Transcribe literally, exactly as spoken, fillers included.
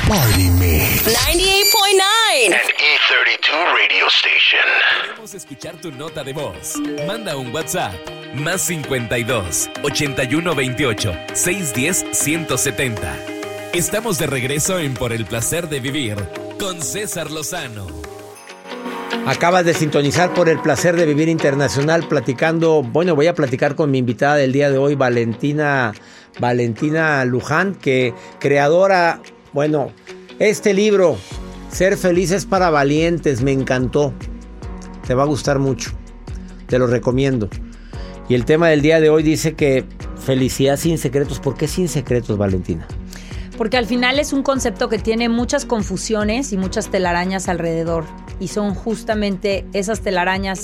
Party Mix ninety-eight point nine and E thirty two Radio Station. Queremos escuchar tu nota de voz. Manda un WhatsApp. Más cincuenta y dos, ochenta y uno veintiocho, seiscientos diez, ciento setenta. Estamos de regreso en Por el Placer de Vivir con César Lozano. Acabas de sintonizar Por el Placer de Vivir Internacional platicando, bueno, voy a platicar con mi invitada del día de hoy, Valentina, Valentina Luján, que creadora, bueno, este libro, Ser Felices para Valientes, me encantó. Te va a gustar mucho, te lo recomiendo. Y el tema del día de hoy dice que felicidad sin secretos. ¿Por qué sin secretos, Valentina? Porque al final es un concepto que tiene muchas confusiones y muchas telarañas alrededor. Y son justamente esas telarañas